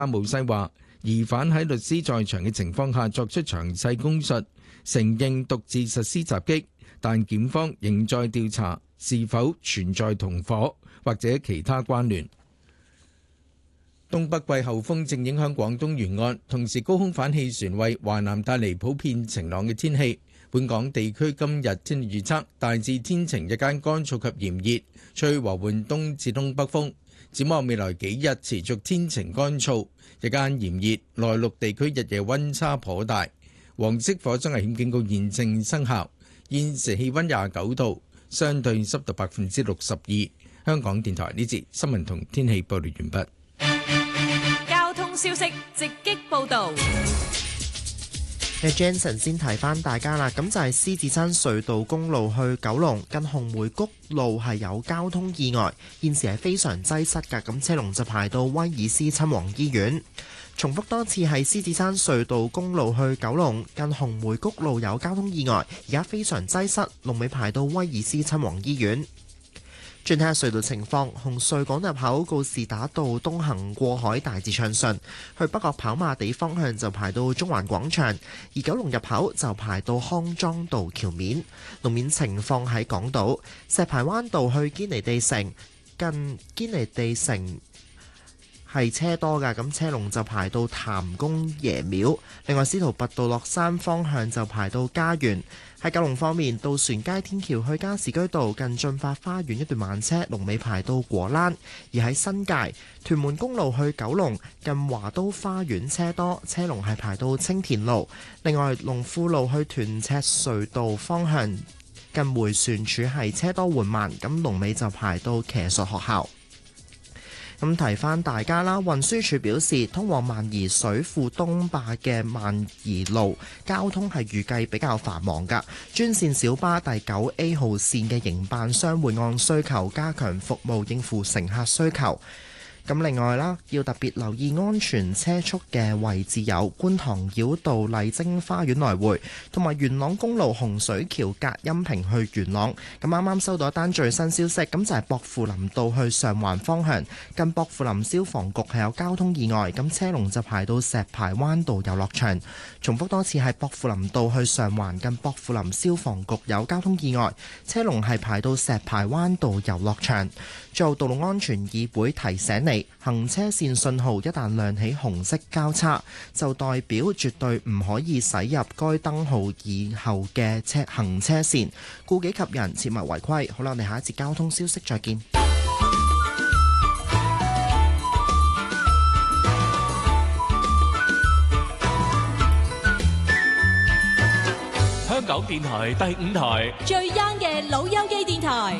阿姆西話，疑犯喺律師在場嘅情況下作出詳細供述，承認獨自實施襲擊，但檢方仍在調查是否存在同夥或者其他關聯。東北季候風正影響廣東沿岸，同時高空反氣旋為華南帶嚟普遍晴朗嘅天氣。本港地區今日天氣預測大致天晴，日間乾燥及炎熱，吹和緩東至東北風。展望未來幾日持續天晴乾燥，日間炎熱，內陸地區日夜溫差頗大。黃色火災危險警告現正生效。現時氣溫29度，相對濕度62%。香港電台呢節新聞同天氣報道完畢。 交通消息直擊報道。 Jensen 先提翻大家啦，咁就係獅子山隧道公路去九龍近紅梅谷路係有交通意外，現時係非常擠塞㗎，咁車龍就排到威爾斯親王醫院。重複多次，係獅子山隧道公路去九龍近紅梅谷路有交通意外，而家非常擠塞，龍尾排到威爾斯親王醫院。轉睇下隧道情況，紅隧港入口告士打道東行過海大致暢順，去北角跑馬地方向就排到中環廣場，而九龍入口就排到康莊道橋面。路面情況喺港島石排灣道去堅尼地城，近堅尼地城係車多㗎，咁車龍就排到譚公爺廟。另外司徒拔道落山方向就排到嘉園。喺九龍方面，渡船街天橋去加士居道近進發花園一段慢車，龍尾排到果欄；而喺新界屯門公路去九龍近華都花園車多，車龍係排到青田路。另外龍富路去屯赤隧道方向近迴旋處係車多緩慢，咁龍尾就排到騎術學校。咁提翻大家啦，運輸署表示，通往萬宜水庫東壩嘅萬宜路交通係預計比較繁忙㗎。專線小巴第9A 號線嘅營辦商會按需求加強服務，應付乘客需求。咁另外啦，要特別留意安全車速嘅位置有觀塘繞道麗晶花園來回，同埋元朗公路洪水橋隔音屏去元朗。咁啱啱收到一單最新消息，咁就係薄扶林道去上環方向，近薄扶林消防局係有交通意外，咁車龍就排到石排灣道遊樂場。重複多次，係薄扶林道去上環，近薄扶林消防局有交通意外，車龍係排到石排灣道遊樂場。最後，道路安全議會提醒你，行車線信號一旦亮起紅色交叉，就代表絕對唔可以駛入該燈號以後嘅行車線，顧己及人，切勿違規。好啦，我哋下一節交通消息再見。 香港電台第5台最 young 嘅老友記電台。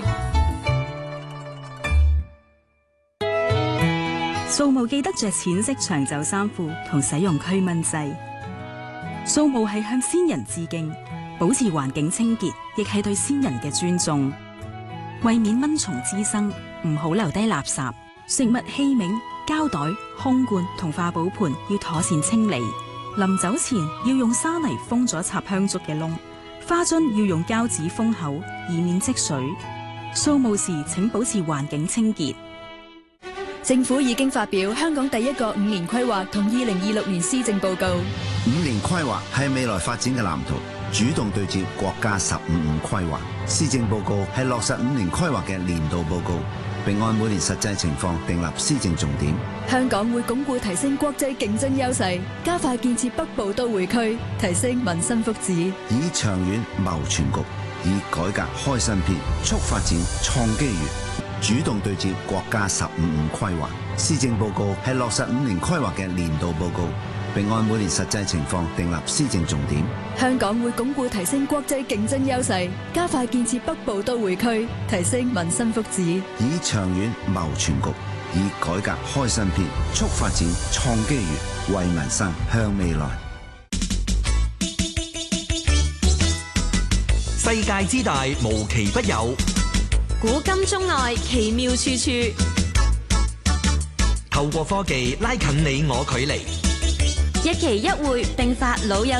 掃務記得着淺色長袖衫褲同使用驅蚊劑。掃務係向先人致敬，保持環境清潔，亦係對先人嘅尊重。為免蚊蟲滋生，唔好留低垃圾、食物器皿、膠袋、空罐同化寶盤要妥善清理。臨走前要用沙泥封咗插香燭嘅窿，花樽要用膠紙封口，以免積水。掃務時請保持環境清潔。 政府已經發表香港第一個5年規劃同2026年施政報告。 5年規劃係未來發展嘅藍圖，主動對接國家15五規劃。施政報告係落實5年規劃嘅年度報告，並按每年實際情況訂立施政重點。 香港會鞏固提升國際競爭優勢，加快建設北部都會區，提升民生福祉。 以長遠謀全局，以改革開新篇，促發展創機遇。主動對接國家15五規劃。施政報告係落實5年規劃嘅年度報告，並按每年實際情況訂立施政重點。 香港會鞏固提升國際競爭優勢，加快建設北部都會區，提升民生福祉。 以長遠謀全局，以改革開新篇，促發展創機遇，為民生向未來。 世界之大，無奇不有。 古今中外奇妙處處， 透過科技拉近你我距離， 一期一會並發老友